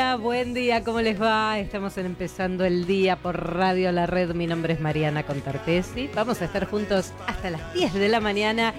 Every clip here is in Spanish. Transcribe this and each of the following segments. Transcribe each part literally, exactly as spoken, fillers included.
día, buen día, ¿cómo les va? Estamos en Empezando el Día por Radio La Red. Mi nombre es Mariana Contartesi. Vamos a estar juntos hasta las diez de la mañana,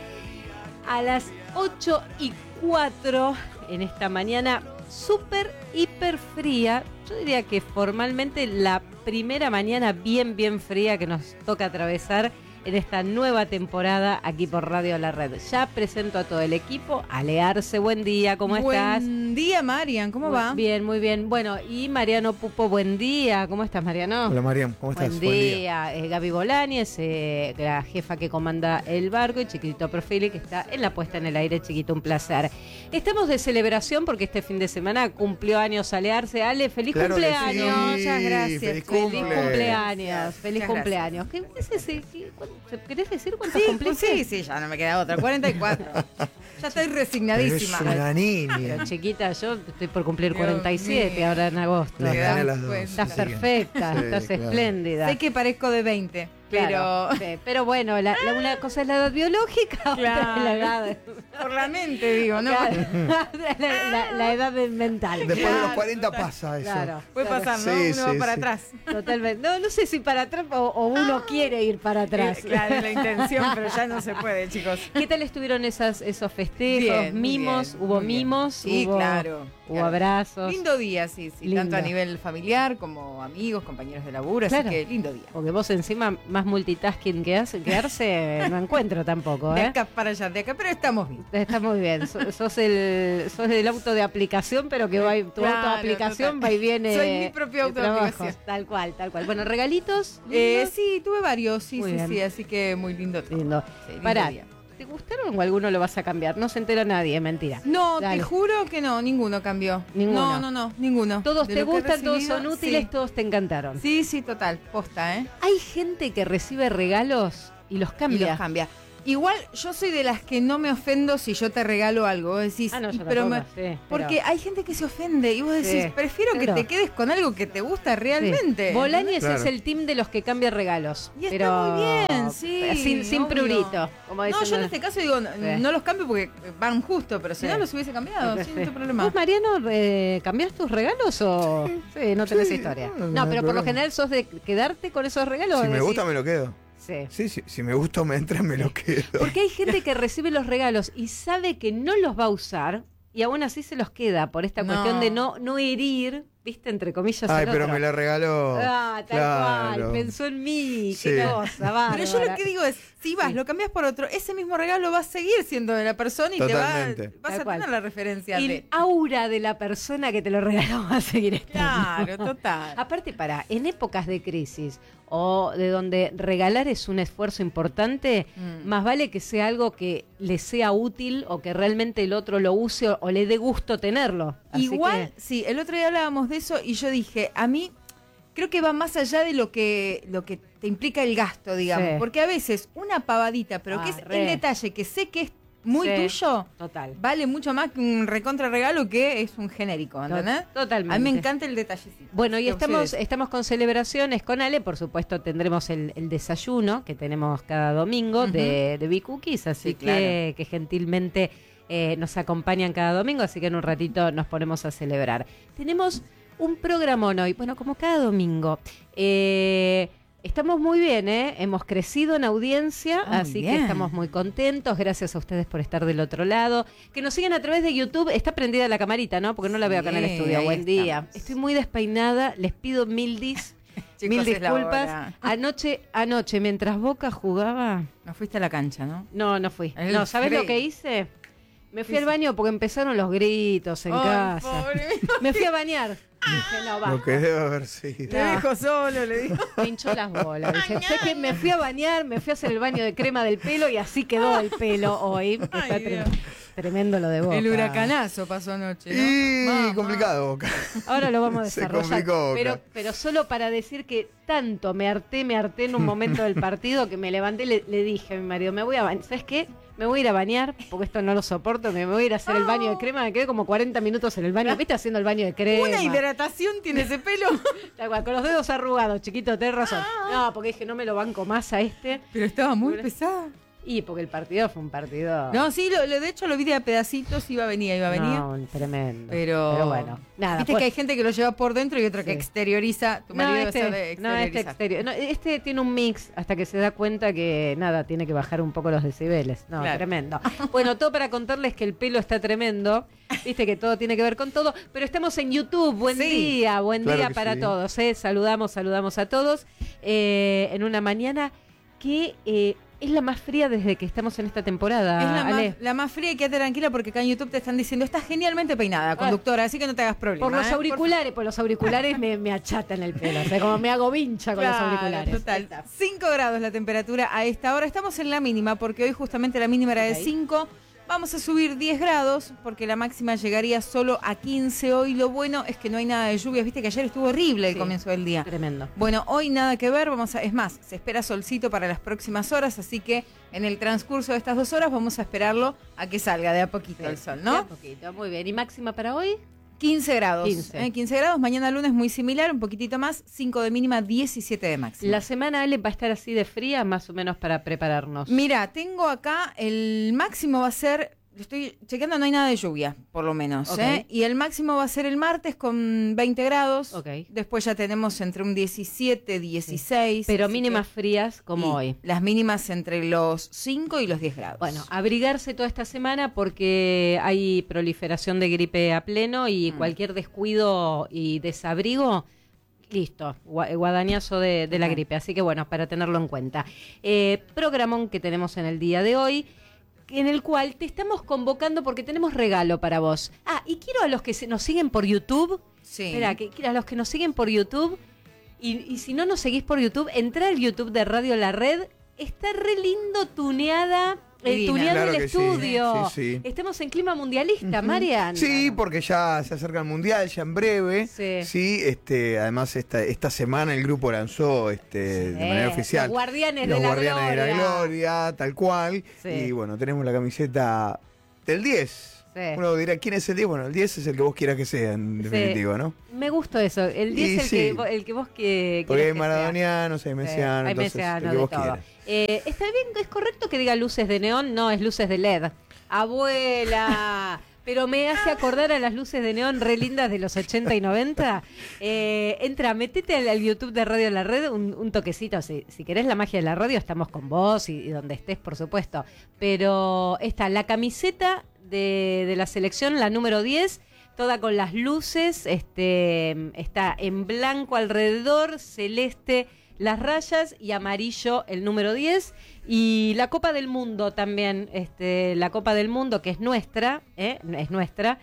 a las ocho y cuatro en esta mañana súper, hiper fría. Yo diría que formalmente la primera mañana bien, bien fría que nos toca atravesar en esta nueva temporada aquí por Radio La Red. Ya presento a todo el equipo. Ale Arce, buen día, ¿cómo buen estás? Buen día, Marian, ¿cómo muy va? Bien, muy bien. Bueno, y Mariano Pupo, buen día. ¿Cómo estás, Mariano? Hola, Marian, ¿cómo estás? Buen día. Buen día. Eh, Gaby Bolañez, eh, la jefa que comanda el barco, y Chiquitito Profili, que está en la puesta en el aire. Chiquito, un placer. Estamos de celebración porque este fin de semana cumplió años Ale Arce. Ale, feliz claro cumpleaños. Sí. Muchas gracias. Feliz, Feliz cumple. cumpleaños. Feliz Muchas cumpleaños. ¿Qué, qué es ese? ¿Qué, ¿Querés decir cuántos Sí, cumpliste? sí, sí, ya no me queda otra. cuarenta y cuatro. Ya estoy resignadísima. Pero es una niña. Pero chiquita, yo estoy por cumplir Dios cuarenta y siete mío. ahora en agosto. Les Te gané das las dos. cuenta. Estás Sí. perfecta, Sí, estás claro. espléndida. Sé que parezco de veinte, pero Claro, sí, pero bueno, la, la- una cosa es la edad biológica, otra Claro. es la edad, por la mente digo, ¿no? Claro, la, la- la edad mental. Después de los Claro, cuarenta total. pasa eso. Claro, Puede claro, pasar, ¿no? Sí, Uno va sí, para sí. atrás. totalmente. No, no sé si para atrás o, o uno quiere ir para atrás. Eh, claro, es la intención, pero ya no se puede, chicos. ¿Qué tal estuvieron esas, esos festejos, Bien, muy mimos? bien, ¿Hubo muy bien. mimos? Sí, ¿Hubo, claro, Hubo claro. abrazos? Lindo día, sí, sí. Lindo. Tanto a nivel familiar como amigos, compañeros de laburo, Claro. así que lindo día. Porque vos encima más multitasking que hace, que Arce no encuentro tampoco, De ¿eh? acá para allá, de acá, pero estamos bien. Está muy bien. So- sos el sos el auto de aplicación, pero que va y- tu Claro, auto de aplicación total. va y viene. Soy mi propio de auto de trabajos. aplicación. Tal cual, tal cual. Bueno, regalitos. Eh, lindos? sí, tuve varios, sí, Muy sí, bien. sí, así que muy lindo todo. Lindo. Sí, lindo Pará, día. ¿te gustaron o alguno lo vas a cambiar? No se entera nadie, mentira. No, Dale. te juro que no, ninguno cambió. Ninguno. No, no, no, ninguno. Todos De te lo que he gustan, todos recibido, son útiles, sí. todos te encantaron. Sí, sí, total, posta, ¿eh? Hay gente que recibe regalos y los Y cambia. los cambia. Igual yo soy de las que no me ofendo si yo te regalo algo. Vos decís, Ah, no, y- yo pero tampoco, me- sí, porque pero- hay gente que se ofende y vos decís, Sí, prefiero pero- que te quedes con algo que te gusta realmente. Sí. Bolañez Claro. es el team de los que cambia regalos. Y está pero muy bien, sí, Sin, sin obvio. prurito. Como No, dicen yo en los- este caso digo, no, Sí. no los cambio porque van justo, pero si Sí. no los hubiese cambiado, Sí, sin sí. ningún problema. ¿Vos, Mariano, eh, cambiás tus regalos o...? Sí, no tenés Sí, historia. no, no No, hay pero por lo problema. general sos de quedarte con esos regalos. Si o me decís- gusta, me lo quedo. Sí. Sí, sí, si me gusta o me entra, me lo quedo. Porque hay gente que recibe los regalos y sabe que no los va a usar y aún así se los queda por esta No. cuestión de no, no herir, viste, entre comillas, Ay, al pero otro. me la regaló. Ah, tal Claro. cual, pensó en mí, Sí. qué cosa, bárbara. Pero yo lo que digo es, si vas, Sí. lo cambias por otro, ese mismo regalo va a seguir siendo de la persona y Totalmente. te va, vas Tal a cual. tener la referencia El de... aura de la persona que te lo regaló va a seguir estando. Claro, total. Aparte, para, en épocas de crisis o de donde regalar es un esfuerzo importante, Mm. más vale que sea algo que le sea útil o que realmente el otro lo use o, o le dé gusto tenerlo. Así Igual, que- sí, el otro día hablábamos de eso y yo dije, a mí creo que va más allá de lo que lo que te implica el gasto, digamos, Sí. porque a veces una pavadita, pero Ah, que es re. el detalle que sé que es muy Sí, tuyo, Total. vale mucho más que un recontra regalo que es un genérico, ¿entendés? Totalmente. A mí me encanta el detallecito. Bueno, y Que estamos, ustedes- estamos con celebraciones con Ale, por supuesto tendremos el, el desayuno que tenemos cada domingo Ujú. de, de B-Cookies, así Sí, que, claro. que gentilmente eh, nos acompañan cada domingo, así que en un ratito nos ponemos a celebrar. Tenemos un programón hoy, bueno, como cada domingo. Eh, estamos muy bien, ¿eh? Hemos crecido en audiencia, Ah, muy así que bien. estamos muy contentos. Gracias a ustedes por estar del otro lado. Que nos siguen a través de YouTube. Está prendida la camarita, ¿no? Porque no la veo acá en el Sí, estudio. ahí Buen día. estamos. Estoy muy despeinada. Les pido mil dis. Chicos, Mil es la disculpas. hora. Anoche, anoche, mientras Boca jugaba. No fuiste a la cancha, ¿no? No, no fui. El No, ¿sabes frío. lo que hice? Me fui ¿Qué al baño porque empezaron los gritos en Ay, casa. pobre. Me fui a bañar. Dije, no, va. Lo que debe haber sido. Te dejo solo, le digo. Me hinchó las bolas. Dije, sé que me fui a bañar, me fui a hacer el baño de crema del pelo y así quedó el pelo hoy. Está Ay, tre- Dios. tremendo lo de Boca. El huracanazo pasó anoche, ¿no? Y Mamá. complicado, Boca. Ahora lo vamos a Se desarrollar. complicó, Boca. pero, pero solo para decir que tanto me harté, me harté en un momento del partido que me levanté y le, le dije a mi marido, me voy a bañar. ¿Sabes qué? Me voy a ir a bañar, porque esto no lo soporto, me voy a ir a hacer el baño de crema. Me quedé como cuarenta minutos en el baño. ¿Viste? Haciendo el baño de crema. Una hidratación tiene ese pelo. Tal cual, con los dedos arrugados, chiquito, tenés razón. No, porque dije, no me lo banco más a este. Pero estaba muy Pero- pesada. Y porque el partido fue un partido... No, sí, lo, lo- de hecho lo vi de a pedacitos, iba, venía, iba, venía. No, tremendo. Pero, Pero bueno, nada. Viste pues- que hay gente que lo lleva por dentro y otra que Sí. exterioriza. Tu marido No, debe ser de este, no, este exteriorizar. exterior. No, este tiene un mix hasta que se da cuenta que nada, tiene que bajar un poco los decibeles. No, Claro. tremendo. Bueno, todo para contarles que el pelo está tremendo. Viste que todo tiene que ver con todo. Pero estamos en YouTube. Buen Sí. día, buen Claro día que para sí. todos. ¿eh? Saludamos, saludamos a todos. eh, en una mañana que eh, es la más fría desde que estamos en esta temporada. Es la Ale. más, la más fría y quédate tranquila porque acá en YouTube te están diciendo, estás genialmente peinada, conductora, así que no te hagas problema. Por los ¿eh? auriculares, por los auriculares me, me achatan el pelo. O sea, como me hago vincha con los Claro, auriculares. total. Ahí está. cinco grados la temperatura a esta hora. Estamos en la mínima porque hoy justamente la mínima era de Ok. cinco. Vamos a subir diez grados porque la máxima llegaría solo a quince hoy. Lo bueno es que no hay nada de lluvias. Viste que ayer estuvo horrible el Sí. comienzo del día. Tremendo. Bueno, hoy nada que ver, vamos a, es más, se espera solcito para las próximas horas, así que en el transcurso de estas dos horas vamos a esperarlo a que salga de a poquito el sol, De a ¿no? poquito, muy bien. ¿Y máxima para hoy? quince grados. quince. ¿eh? quince grados, mañana lunes muy similar, un poquitito más, cinco de mínima, diecisiete de máxima. La semana, Ale, va a estar así de fría, más o menos para prepararnos. Mira, tengo acá, el máximo va a ser, lo estoy chequeando, no hay nada de lluvia, por lo menos. Ok. ¿eh? Y el máximo va a ser el martes con veinte grados. Ok. Después ya tenemos entre un diecisiete, dieciséis. Pero así mínimas que- frías como y hoy. Las mínimas entre los cinco y los diez grados. Bueno, abrigarse toda esta semana porque hay proliferación de gripe a pleno y Mm. cualquier descuido y desabrigo, listo, gua- guadañazo de, de la Ajá. gripe. Así que bueno, para tenerlo en cuenta. Eh, programón que tenemos en el día de hoy, en el cual te estamos convocando porque tenemos regalo para vos. Ah, y quiero a los que se, nos siguen por YouTube, sí. espera, que, que a los que nos siguen por YouTube, y, y si no nos seguís por YouTube, entra al YouTube de Radio La Red. Está re lindo tuneada, eh, Divina. tuneado Claro el que sí, estudio. sí, sí. Estamos en clima mundialista, Marian. Sí, porque ya se acerca el mundial, ya en breve. Sí. Sí, este, además esta, esta semana el grupo lanzó este, de manera Eh, oficial. Los Guardianes, Los de, la Guardianes de la Gloria. Gloria, tal cual. Sí. Y bueno, tenemos la camiseta del diez. Sí. Uno dirá, ¿quién es el diez? Bueno, el diez es el que vos quieras que sea, en Sí. definitiva, ¿no? Me gustó eso. El diez Y es el, sí. que, vo- el que vos que Porque hay querés que sea. maradonianos, hay Sí, mesianos, hay entonces mesianos, el que de vos todo. quieras. Eh, ¿Está bien? ¿Es correcto que diga luces de neón? No, es luces de L E D. Abuela. Pero me hace acordar a las luces de neón re lindas de los ochenta y noventa. Eh, entra, metete al, al YouTube de Radio La Red un, un toquecito. Si, si querés la magia de la radio, estamos con vos y, y donde estés, por supuesto. Pero está la camiseta de, de la selección, la número diez, toda con las luces. Este, está en blanco alrededor, celeste las rayas y amarillo el número diez. Y la Copa del Mundo también, este, la Copa del Mundo que es nuestra, ¿eh? es nuestra,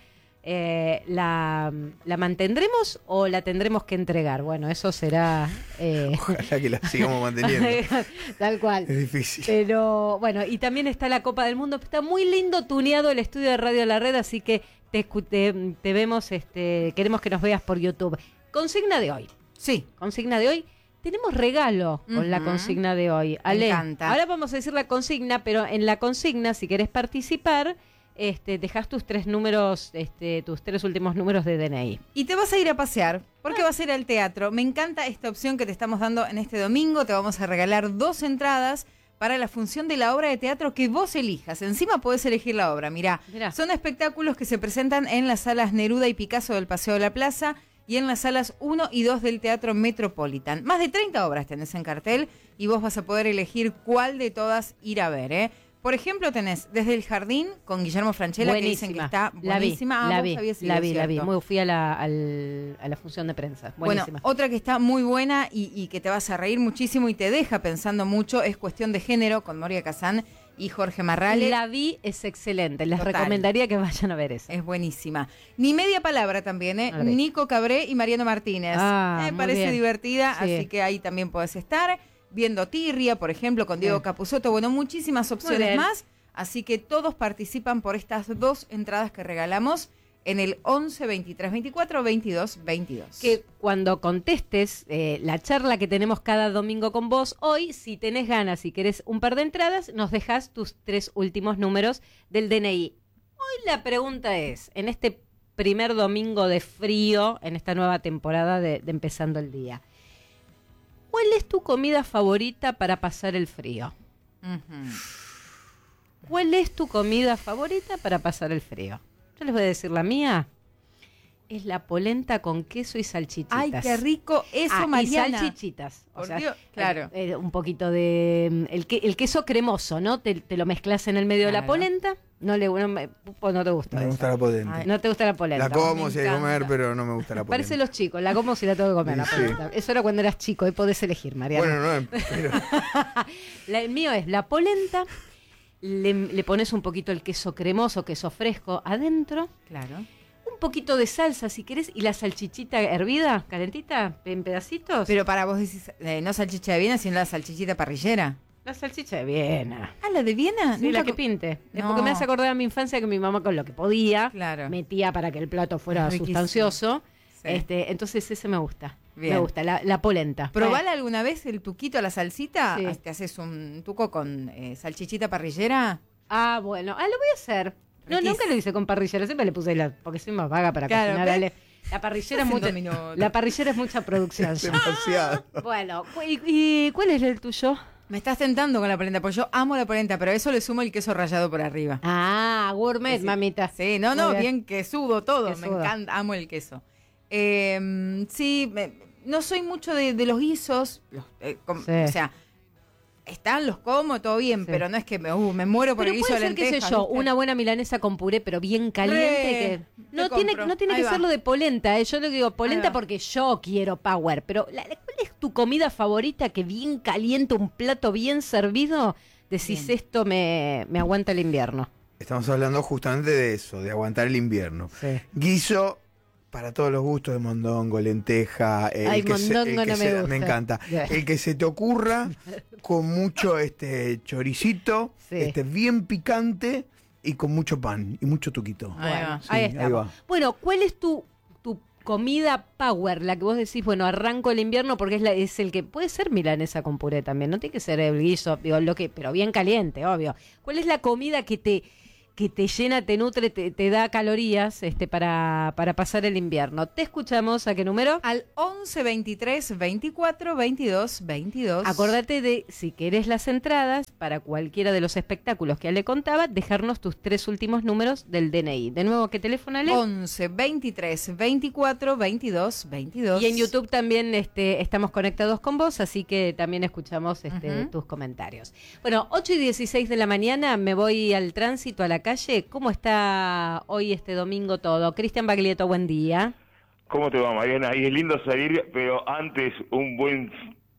eh, la, ¿la mantendremos o la tendremos que entregar? Bueno, eso será... eh, Ojalá que la sigamos manteniendo. tal cual. Es difícil. Pero bueno, y también está la Copa del Mundo. Está muy lindo tuneado el estudio de Radio La Red, así que te, escu- te, te vemos, este, queremos que nos veas por YouTube. Consigna de hoy. Sí. Consigna de hoy. Tenemos regalo con la Ujú. consigna de hoy. Ale, encanta. ahora vamos a decir la consigna, pero en la consigna, si querés participar, este, dejás tus tres números, este, tus tres últimos números de D N I. Y te vas a ir a pasear, porque vas a ir al teatro. Me encanta esta opción que te estamos dando en este domingo. Te vamos a regalar dos entradas para la función de la obra de teatro que vos elijas. Encima podés elegir la obra. Mirá, Mirá. son espectáculos que se presentan en las salas Neruda y Picasso del Paseo de la Plaza y en las salas uno y dos del Teatro Metropolitan. Más de treinta obras tenés en cartel y vos vas a poder elegir cuál de todas ir a ver, ¿eh? Por ejemplo, tenés Desde el Jardín con Guillermo Francella, que dicen que está La vi, buenísima. Ah, la vos vi, habías ido, la vi, la vi. ¿cierto? Muy, fui a la, al- a la función de prensa. Bueno, Buenísima. otra que está muy buena y, y que te vas a reír muchísimo y te deja pensando mucho es Cuestión de Género con Moria Kazán y Jorge Marrale. La vi, es excelente. Les Total. recomendaría que vayan a ver eso. Es buenísima. Ni media palabra también, ¿eh? No la vi. Nico Cabré y Mariano Martínez. Ah, Me muy parece bien. divertida, Sí. así que ahí también podés estar. Viendo Tirria, por ejemplo, con Diego Sí. Capusotto. Bueno, muchísimas opciones bien. más. Así que todos participan por estas dos entradas que regalamos en el once, veintitrés, veinticuatro, veintidós, veintidós. Que cuando contestes eh, la charla que tenemos cada domingo con vos, hoy, si tenés ganas y querés un par de entradas, nos dejas tus tres últimos números del D N I. Hoy la pregunta es, en este primer domingo de frío, en esta nueva temporada de, de Empezando el Día, ¿cuál es tu comida favorita para pasar el frío? Ujú. ¿cuál es tu comida favorita para pasar el frío? Yo les voy a decir la mía. Es la polenta con queso y salchichitas. Ay, qué rico eso, ah, Mariana. Y salchichitas. O Por sea, Dios, claro. eh, eh, un poquito de... El, que, el queso cremoso, ¿no? Te, te lo mezclas en el medio Claro. de la polenta. No, le, no, me, no te gusta No me eso. gusta la polenta. Ay, No te gusta la polenta. La como me si hay que comer, encanta. pero no me gusta la polenta. Parece los chicos, la como si la tengo que comer, la Sí. polenta. Eso era cuando eras chico, y podés elegir, Mariana. Bueno, no, pero La- el mío es la polenta, le, le pones un poquito el queso cremoso, queso fresco adentro, Claro. un poquito de salsa si querés, y la salchichita hervida, calentita, en pedacitos. Pero para vos decís, eh, no salchicha de Viena, sino la salchichita parrillera. La salchicha de Viena. Ah, ¿la de Viena? Sí, Nunca la que co- pinte. Es No. porque me hace acordar a mi infancia que mi mamá con lo que podía Claro. metía para que el plato fuera Riquísimo. sustancioso. Sí. Este, entonces ese me gusta. Bien. Me gusta, la, la polenta. ¿Probala alguna vez el tuquito a la salsita? Sí. Te haces un tuco con eh, salchichita parrillera. Ah, bueno. Ah, lo voy a hacer. No, Riquísimo. nunca lo hice con parrillera. Siempre le puse la... Porque soy más vaga para Claro, cocinar. ¿ves? Ale. La parrillera es Hace mucha... dos minutos. La parrillera es mucha producción. es demasiado. Bueno, ¿y, y cuál es el tuyo? Me estás tentando con la polenta, porque yo amo la polenta, pero a eso le sumo el queso rallado por arriba. Ah, gourmet, Sí. mamita. Sí, no, Muy no, bien. bien, quesudo todo. Quesudo. Me encanta, amo el queso. Eh, sí, me- no soy mucho de, de los guisos. los, eh, com- Sí. O sea, están, los como, todo bien, Sí. pero no es que me, uh, me muero por Pero el guiso puede de ser, qué lentejas. sé yo, ¿viste? una buena milanesa con puré, pero bien caliente. Re, que... No te tiene, compro. no tiene Ahí que va. ser lo de polenta. ¿eh? Yo le digo polenta va. porque yo quiero power. Pero la- la- ¿cuál es tu comida favorita que bien caliente, un plato bien servido? Decís, Bien. esto me, me aguanta el invierno. Estamos hablando justamente de eso, de aguantar el invierno. Sí. Guiso para todos los gustos, de mondongo, lenteja. El Ay, que se- mondongo el que no me se- gusta. me encanta. Ya. El que se te ocurra con mucho este choricito, Sí. este bien picante y con mucho pan y mucho tuquito. Ahí Bueno, va. Sí, ahí ahí estamos. va. Bueno, ¿cuál es tu, tu comida power? La que vos decís, bueno, arranco el invierno porque es, la, es el que puede ser milanesa con puré también. No tiene que ser el guiso, digo, lo que, pero bien caliente, obvio. ¿Cuál es la comida que te, que te llena, te nutre, te, te da calorías este, para, para pasar el invierno? ¿Te escuchamos? ¿A qué número? Al once, veintitrés, veinticuatro, veintidós, veintidós. Acordate de, si querés las entradas para cualquiera de los espectáculos que Ale contaba, dejarnos tus tres últimos números del D N I. De nuevo, ¿qué teléfono, Ale? once, veintitrés, veinticuatro, veintidós, veintidós. Y en YouTube también este, estamos conectados con vos, así que también escuchamos este, Ujú. tus comentarios. Bueno, ocho y dieciséis de la mañana me voy al tránsito, a la calle. ¿Cómo está hoy este domingo todo? Cristian Baglietto, buen día. ¿Cómo te va, Mariana? Y es lindo salir, pero antes un buen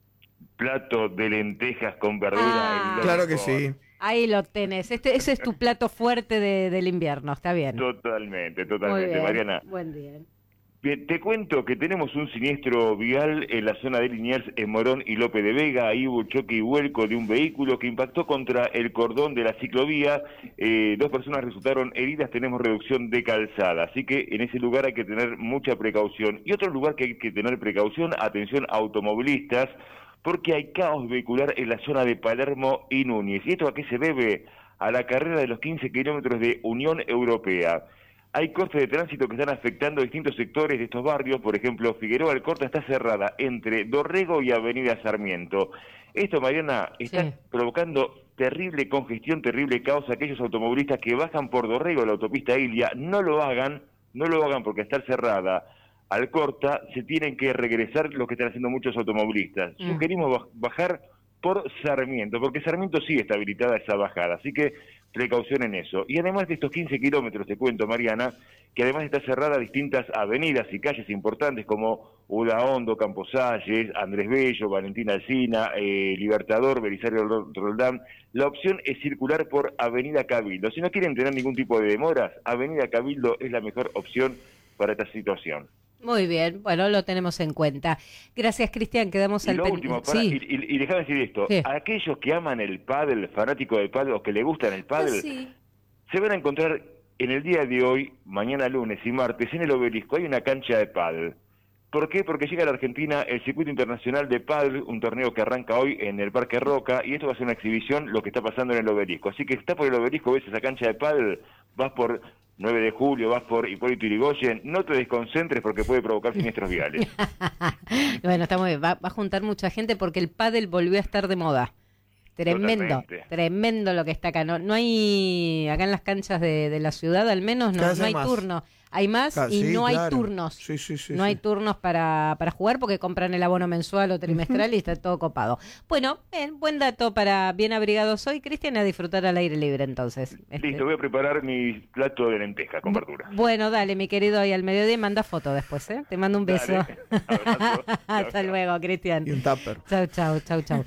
plato de lentejas con verdura. Ah. es lo Claro que mejor. sí. Ahí lo tenés. Este, ese es tu plato fuerte de- del invierno, está bien. Totalmente, Muy totalmente, bien. Mariana. Buen día. Bien, te cuento que tenemos un siniestro vial en la zona de Liniers, en Morón y Lope de Vega. Ahí hubo choque y vuelco de un vehículo que impactó contra el cordón de la ciclovía. Eh, dos personas resultaron heridas, tenemos reducción de calzada. Así que en ese lugar hay que tener mucha precaución. Y otro lugar que hay que tener precaución, atención automovilistas, porque hay caos vehicular en la zona de Palermo y Núñez. ¿Y esto a qué se debe? A la carrera de los quince kilómetros de Unión Europea. Hay cortes de tránsito que están afectando distintos sectores de estos barrios. Por ejemplo, Figueroa Alcorta está cerrada entre Dorrego y Avenida Sarmiento. Esto, Mariana, está Sí. provocando terrible congestión, terrible caos a aquellos automovilistas que bajan por Dorrego, la autopista Ilia. No lo hagan, no lo hagan porque está cerrada Alcorta, se tienen que regresar los que están haciendo muchos automovilistas. Mm. Sugerimos baj- bajar por Sarmiento, porque Sarmiento sí está habilitada esa bajada, así que precaución en eso. Y además de estos quince kilómetros, te cuento, Mariana, que además está cerrada distintas avenidas y calles importantes como Udaondo, Camposalles, Andrés Bello, Valentín Alsina, eh, Libertador, Belisario Ro- Roldán. La opción es circular por Avenida Cabildo. Si no quieren tener ningún tipo de demoras, Avenida Cabildo es la mejor opción para esta situación. Muy bien, bueno, lo tenemos en cuenta. Gracias, Cristian, quedamos Y al lo pen- último, pará, Sí. y, y, y déjame decir esto, Sí. a aquellos que aman el pádel, fanáticos del pádel o que le gustan el pádel, Ah, sí. se van a encontrar en el día de hoy, mañana lunes y martes, en el Obelisco, hay una cancha de pádel. ¿Por qué? Porque llega a la Argentina el Circuito Internacional de Pádel, un torneo que arranca hoy en el Parque Roca, y esto va a ser una exhibición, lo que está pasando en el Obelisco. Así que si estás por el Obelisco, ves esa cancha de pádel, vas por nueve de julio, vas por Hipólito Yrigoyen, no te desconcentres porque puede provocar siniestros viales. Bueno, está muy bien. Va, va a juntar mucha gente porque el pádel volvió a estar de moda. Tremendo, Totalmente. tremendo lo que está acá. No, no hay, acá en las canchas de, de la ciudad al menos, no, Cada vez no hay hay más. turno. Hay más Ah, y sí, no claro. hay turnos. Sí, sí, sí, no sí. hay turnos para, para jugar porque compran el abono mensual o trimestral y está todo copado. Bueno, bien, buen dato para bien abrigados hoy, Cristian, a disfrutar al aire libre entonces. Este, Listo, voy a preparar mi plato de lenteja con verdura. Bueno, dale, mi querido, ahí al mediodía manda foto después, ¿eh? Te mando un beso. Dale. Abrazo. Chao, Hasta chao. luego, Cristian. Y un tupper. Chau, chau, chau, chau.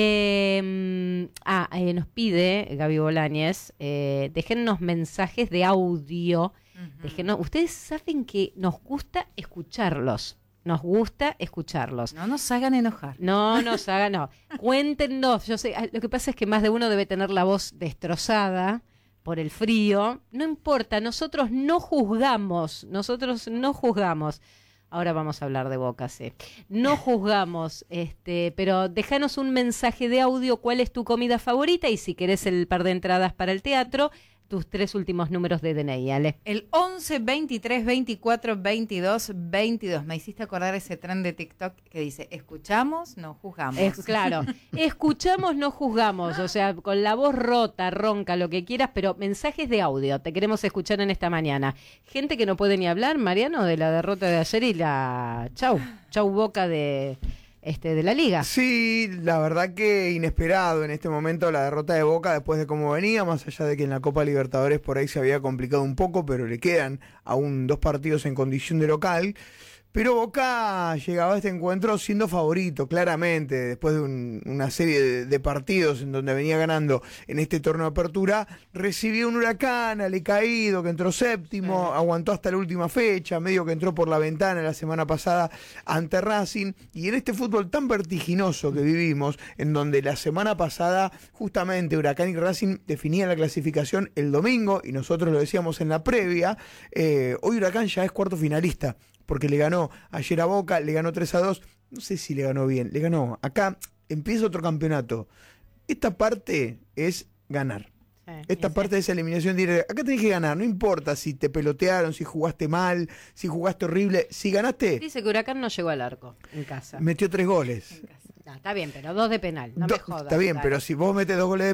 Eh, ah, eh, nos pide Gaby Bolañez, eh, déjennos mensajes de audio. Déjenos, ustedes saben que nos gusta escucharlos. Nos gusta escucharlos. No nos hagan enojar. No nos hagan, no. Cuéntenos. Yo sé, ah, lo que pasa es que más de uno debe tener la voz destrozada por el frío. No importa, nosotros no juzgamos. Nosotros no juzgamos. Ahora vamos a hablar de Boca, sí. No juzgamos, este, pero déjanos un mensaje de audio, cuál es tu comida favorita y si querés el par de entradas para el teatro, tus tres últimos números de D N I, Ale. El once, veintitrés, veinticuatro, veintidós, veintidós. Me hiciste acordar ese tren de TikTok que dice, escuchamos, no juzgamos. Es, claro, escuchamos, no juzgamos, o sea, con la voz rota, ronca, lo que quieras, pero mensajes de audio, te queremos escuchar en esta mañana. Gente que no puede ni hablar, Mariano, de la derrota de ayer y la chau, chau Boca de... Este, de la liga. Sí, la verdad que inesperado en este momento la derrota de Boca después de cómo venía, más allá de que en la Copa Libertadores por ahí se había complicado un poco, pero le quedan aún dos partidos en condición de local. Pero Boca llegaba a este encuentro siendo favorito, claramente, después de un, una serie de, de partidos en donde venía ganando en este torneo de apertura, recibió un Huracán, Alecaído, que entró séptimo, sí. Aguantó hasta la última fecha, medio que entró por la ventana la semana pasada ante Racing, y en este fútbol tan vertiginoso que vivimos, en donde la semana pasada justamente Huracán y Racing definían la clasificación el domingo, y nosotros lo decíamos en la previa, eh, hoy Huracán ya es cuarto finalista, porque le ganó ayer a Boca, le ganó tres a dos, no sé si le ganó bien, le ganó. Acá empieza otro campeonato. Esta parte es ganar. Sí, Esta sí, parte sí. es eliminación directa. Acá tenés que ganar, no importa si te pelotearon, si jugaste mal, si jugaste horrible, si ganaste. Dice que Huracán no llegó al arco en casa. Metió tres goles. No, está bien, pero dos de penal, no Do, me jodas. Está bien, dale. pero si vos metés dos goles de